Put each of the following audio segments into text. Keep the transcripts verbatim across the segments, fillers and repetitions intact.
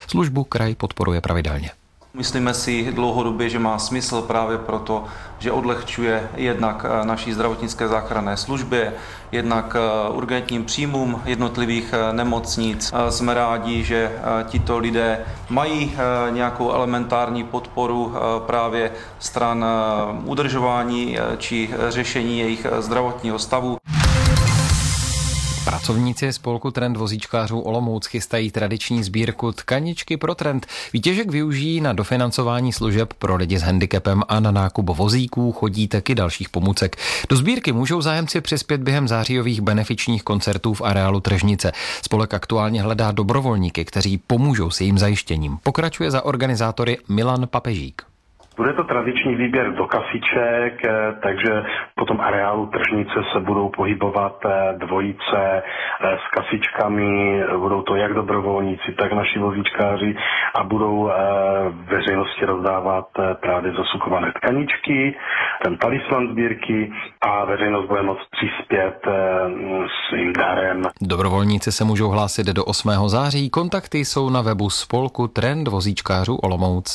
Službu kraj podporuje pravidelně. Myslíme si dlouhodobě, že má smysl právě proto, že odlehčuje jednak naší zdravotnické záchranné službě, jednak urgentním příjmům jednotlivých nemocnic. Jsme rádi, že tito lidé mají nějakou elementární podporu právě stran udržování či řešení jejich zdravotního stavu. Pracovníci spolku Trend vozíčkářů Olomouc chystají tradiční sbírku Tkaničky pro trend. Výtěžek využijí na dofinancování služeb pro lidi s handicapem a na nákup vozíků, chodítek i dalších pomůcek. Do sbírky můžou zájemci přispět během zářijových benefičních koncertů v areálu Tržnice. Spolek aktuálně hledá dobrovolníky, kteří pomůžou s jejím zajištěním. Pokračuje za organizátory Milan Papežík. Bude to tradiční výběr do kasiček, takže po tom areálu Tržnice se budou pohybovat dvojice s kasičkami, budou to jak dobrovolníci, tak naši vozíčkáři a budou veřejnosti rozdávat právě zasukované tkaničky, ten talisman sbírky a veřejnost bude moct přispět svým darem. Dobrovolníci se můžou hlásit do osmého září, kontakty jsou na webu spolku Trend vozíčkářů Olomouc.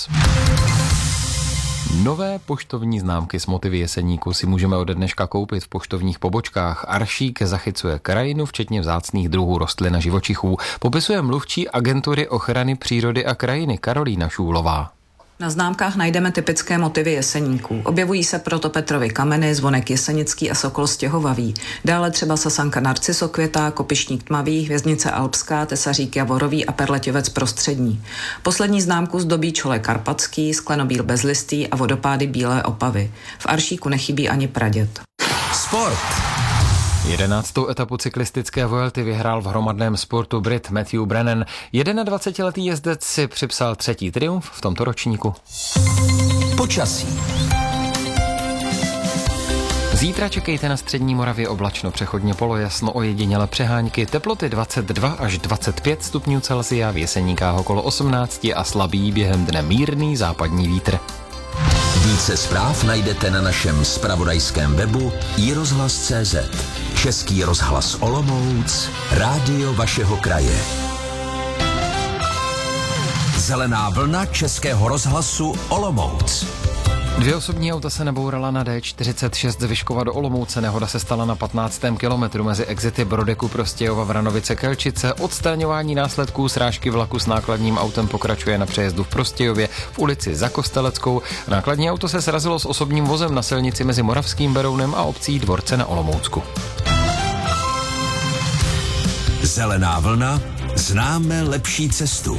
Nové poštovní známky s motivy jeseníku si můžeme ode dneška koupit v poštovních pobočkách. Aršík zachycuje krajinu, včetně vzácných druhů rostlin a živočichů, popisuje mluvčí agentury ochrany přírody a krajiny Karolína Šůlová. Na známkách najdeme typické motivy jeseníků. Objevují se proto Petrovy kameny, zvonek jesenický a sokol stěhovavý. Dále třeba sasanka narcisokvětá, kopišník tmavý, hvězdnice alpská, tesařík javorový a perletěvec prostřední. Poslední známku zdobí čole karpatský, sklenobíl bezlistý a vodopády bílé opavy. V Aršíku nechybí ani praděd. Sport. Jedenáctou etapu cyklistické Vuelty vyhrál v hromadném sportu Brit Matthew Brennan. dvacetiletý jezdec si připsal třetí triumf v tomto ročníku. Počasí. Zítra čekejte na střední Moravě oblačno, přechodně polojasno, ojediněle přehánky, teploty dvacet dva až dvacet pět stupňů Celsia, v Jeseníkách okolo osmnáct a slabý během dne mírný západní vítr. Více zpráv najdete na našem zpravodajském webu i rozhlas tečka cé zet. Český rozhlas Olomouc, rádio vašeho kraje. Zelená vlna Českého rozhlasu Olomouc. Dvě osobní auta se nabourala na D čtyřicet šest z Vyškova do Olomouce. Nehoda se stala na patnáctém kilometru mezi exity Brodeku Prostějova Vranovice Kelčice. Odstraňování následků srážky vlaku s nákladním autem pokračuje na přejezdu v Prostějově v ulici Za Kosteleckou. Nákladní auto se srazilo s osobním vozem na silnici mezi Moravským Berounem a obcí Dvorce na Olomoucku. Zelená vlna, známe lepší cestu.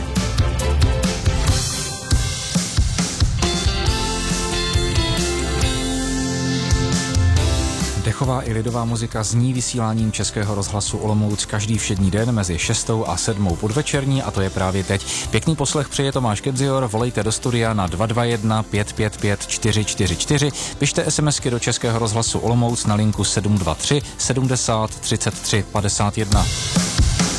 Dechová i lidová muzika zní vysíláním Českého rozhlasu Olomouc každý všední den mezi šestou a sedmou podvečerní a to je právě teď. Pěkný poslech přeje Tomáš Kedzior, volejte do studia na dva dva jedna pět pět pět čtyři čtyři čtyři, pište SMSky do Českého rozhlasu Olomouc na linku sedm dva tři sedmdesát třicet tři padesát jedna.